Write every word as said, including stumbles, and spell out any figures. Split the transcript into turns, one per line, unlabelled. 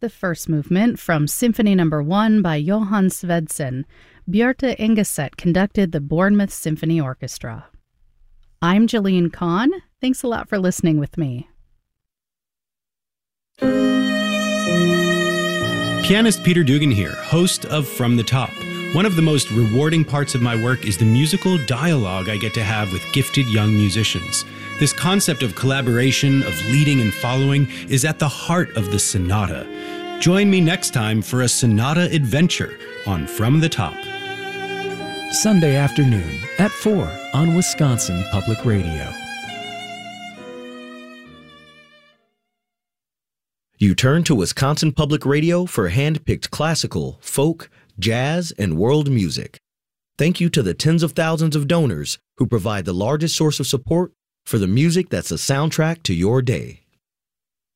The first movement from Symphony Number One by Johann Svedsen. Bjarte Engeset conducted the Bournemouth Symphony Orchestra. I'm Jillian Kahn. Thanks a lot for listening with me.
Pianist Peter Dugan here, host of From the Top. One of the most rewarding parts of my work is the musical dialogue I get to have with gifted young musicians. This concept of collaboration, of leading and following, is at the heart of the sonata. Join me next time for a sonata adventure on From the Top.
Sunday afternoon at four on Wisconsin Public Radio.
You turn to Wisconsin Public Radio for hand-picked classical, folk, jazz, and world music. Thank you to the tens of thousands of donors who provide the largest source of support for the music that's a soundtrack to your day.